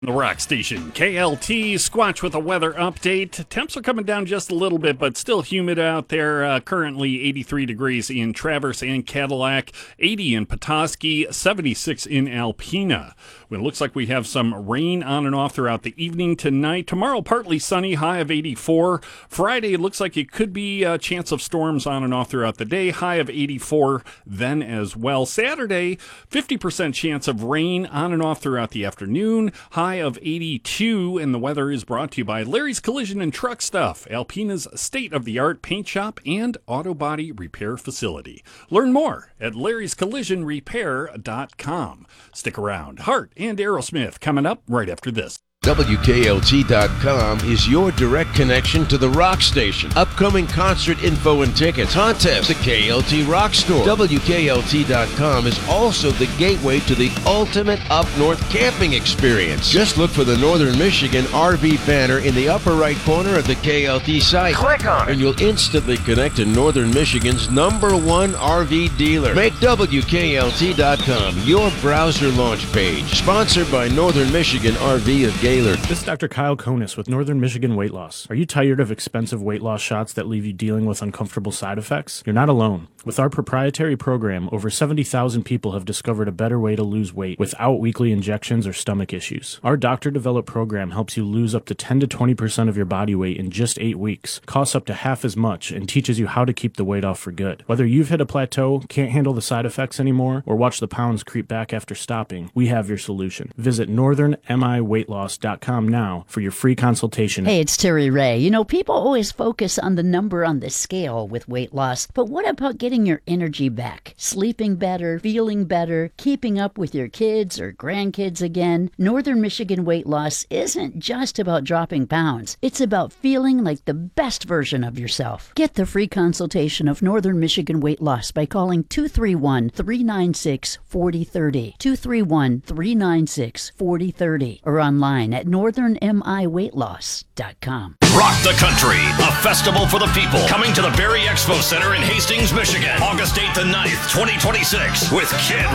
The Rock Station, KLT, Squatch with a weather update. Temps are coming down just a little bit, but still humid out there. Currently 83 degrees in Traverse and Cadillac, 80 in Petoskey, 76 in Alpena. Well, it looks like we have some rain on and off throughout the evening tonight. Tomorrow, partly sunny, high of 84. Friday, it looks like it could be a chance of storms on and off throughout the day, high of 84 then as well. Saturday, 50% chance of rain on and off throughout the afternoon, high of 82, and the weather is brought to you by Larry's Collision and Truck Stuff, Alpena's state-of-the-art paint shop and auto body repair facility. Learn more at larryscollisionrepair.com. Stick around. Hart and Aerosmith coming up right after this. WKLT.com is your direct connection to the Rock Station. Upcoming concert info and tickets, contests, the KLT Rock Store. WKLT.com is also the gateway to the ultimate up-north camping experience. Just look for the Northern Michigan RV banner in the upper right corner of the KLT site. Click on it, and you'll instantly connect to Northern Michigan's #1 RV dealer. Make WKLT.com your browser launch page. Sponsored by Northern Michigan RV of Gaylord. This is Dr. Kyle Konis with Northern Michigan Weight Loss. Are you tired of expensive weight loss shots that leave you dealing with uncomfortable side effects? You're not alone. With our proprietary program, over 70,000 people have discovered a better way to lose weight without weekly injections or stomach issues. Our doctor-developed program helps you lose up to 10 to 20% of your body weight in just 8 weeks, costs up to half as much, and teaches you how to keep the weight off for good. Whether you've hit a plateau, can't handle the side effects anymore, or watch the pounds creep back after stopping, we have your solution. Visit northernmiweightloss.com now for your free consultation. Hey, it's Terry Ray. You know, people always focus on the number on the scale with weight loss, but what about getting your energy back? Sleeping better, feeling better, keeping up with your kids or grandkids again? Northern Michigan Weight Loss isn't just about dropping pounds. It's about feeling like the best version of yourself. Get the free consultation of Northern Michigan Weight Loss by calling 231-396-4030, 231-396-4030, or online at northernmiweightloss.com. Rock the Country, a festival for the people, coming to the Berry Expo Center in Hastings, Michigan, August 8th and 9th, 2026, with Kid